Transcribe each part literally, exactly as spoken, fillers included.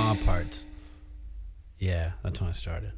lawn parts. Yeah, that's when I started.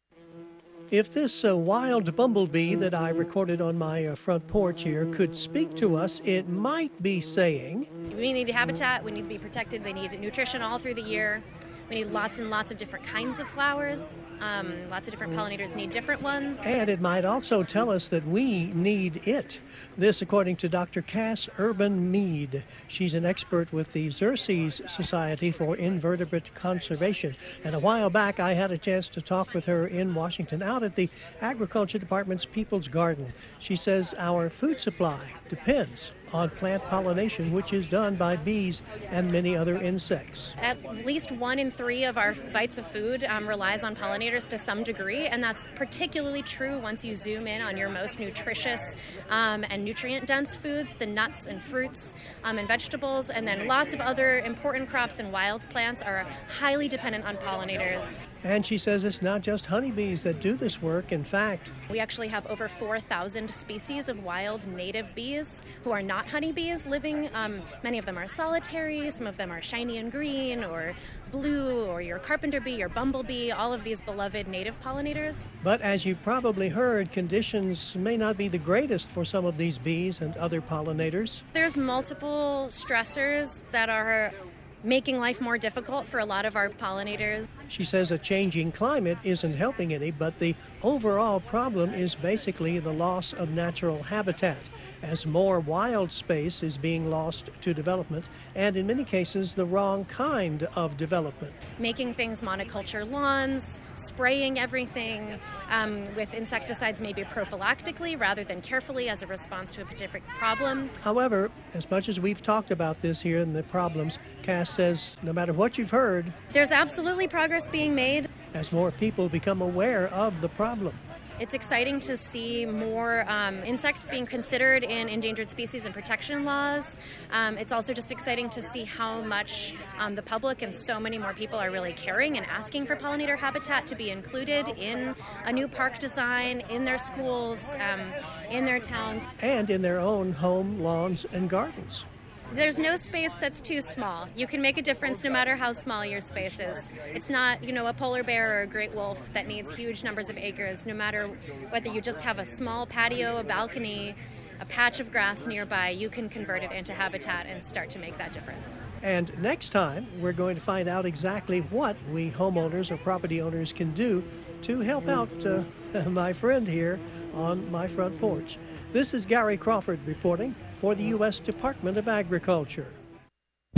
If this uh, wild bumblebee that I recorded on my uh, front porch here could speak to us, it might be saying, we need habitat, we need to be protected, they need nutrition all through the year. We need lots and lots of different kinds of flowers. Um, lots of different pollinators need different ones. And it might also tell us that we need it. This according to Doctor Cass Urban Mead. She's an expert with the Xerces Society for Invertebrate Conservation. And a while back, I had a chance to talk with her in Washington out at the Agriculture Department's People's Garden. She says our food supply depends on plant pollination, which is done by bees and many other insects. At least one in three of our bites of food um, relies on pollinators to some degree, and that's particularly true once you zoom in on your most nutritious um, and nutrient-dense foods, the nuts and fruits um, and vegetables, and then lots of other important crops and wild plants are highly dependent on pollinators. And she says it's not just honeybees that do this work. In fact, we actually have over four thousand species of wild native bees who are not honeybees living. Um, many of them are solitary, some of them are shiny and green or blue, or your carpenter bee, your bumblebee, all of these beloved native pollinators. But as you've probably heard, conditions may not be the greatest for some of these bees and other pollinators. There's multiple stressors that are making life more difficult for a lot of our pollinators. She says a changing climate isn't helping any, but the overall problem is basically the loss of natural habitat, as more wild space is being lost to development, and in many cases the wrong kind of development. Making things monoculture lawns, spraying everything um, with insecticides maybe prophylactically rather than carefully as a response to a particular problem. However, as much as we've talked about this here and the problems, Cass says no matter what you've heard, there's absolutely progress being made as more people become aware of the problem. It's exciting to see more um, insects being considered in endangered species and protection laws. Um, it's also just exciting to see how much um, the public and so many more people are really caring and asking for pollinator habitat to be included in a new park design, in their schools, um, in their towns. And in their own home, lawns, and gardens. There's no space that's too small. You can make a difference no matter how small your space is. It's not, you know, a polar bear or a great wolf that needs huge numbers of acres. No matter whether you just have a small patio, a balcony, a patch of grass nearby, you can convert it into habitat and start to make that difference. And next time, we're going to find out exactly what we homeowners or property owners can do to help out uh, my friend here on my front porch. This is Gary Crawford reporting for the U S Department of Agriculture.